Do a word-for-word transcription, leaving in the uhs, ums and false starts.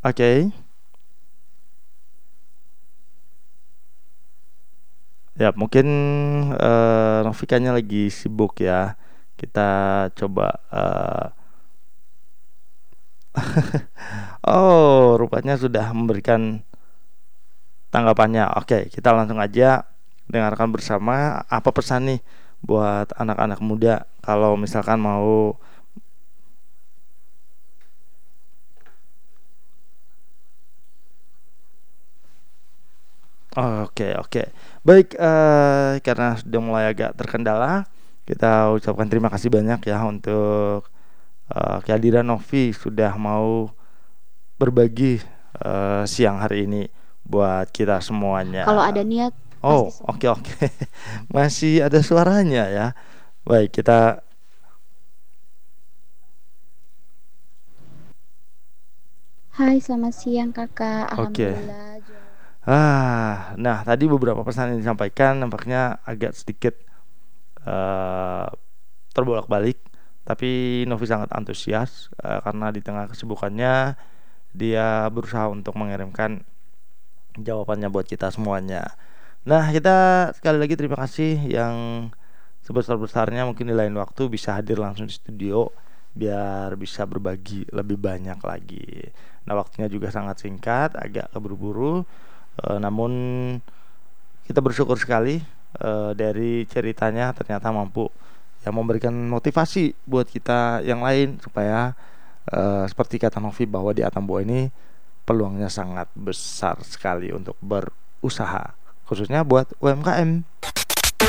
Oke. Ya, mungkin eh Novi kayaknya lagi sibuk ya. Kita coba eh oh, rupanya sudah memberikan tanggapannya. Oke, kita langsung aja dengarkan bersama apa pesan nih buat anak-anak muda kalau misalkan mau. Oke, oke. Baik, eh karena sudah mulai agak terkendala, kita ucapkan terima kasih banyak ya untuk eh, kehadiran Novi sudah mau berbagi eh, siang hari ini buat kita Kalau semuanya. ada niat pasti Oh, semua. oke, oke. Masih ada suaranya ya. Baik, kita. Hai, selamat siang kakak. Oke. Alhamdulillah juara. Ah, nah tadi beberapa pesan yang disampaikan nampaknya agak sedikit eh, terbolak-balik, tapi Novi sangat antusias eh, karena di tengah kesibukannya dia berusaha untuk mengirimkan jawabannya buat kita semuanya. Nah, kita sekali lagi terima kasih yang sebesar-besarnya, mungkin di lain waktu bisa hadir langsung di studio biar bisa berbagi lebih banyak lagi. Nah, waktunya juga sangat singkat, agak keburu-buru, eh, namun kita bersyukur sekali eh, dari ceritanya ternyata mampu yang memberikan motivasi buat kita yang lain supaya eh, seperti kata Novi bahwa di Atambo ini peluangnya sangat besar sekali untuk berusaha, khususnya buat U M K M.